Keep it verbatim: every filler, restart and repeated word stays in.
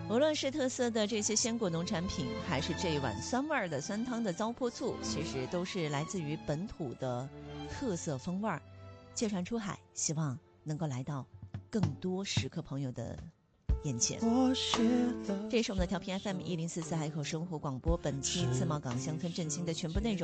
无论是特色的这些鲜果农产品，还是这一碗酸味儿的酸汤的糟粕醋，其实都是来自于本土的特色风味儿，借船出海，希望能够来到更多食客朋友的眼前。这是我们的调频 F M 一零四四海口生活广播，本期自贸港乡村振兴的全部内容。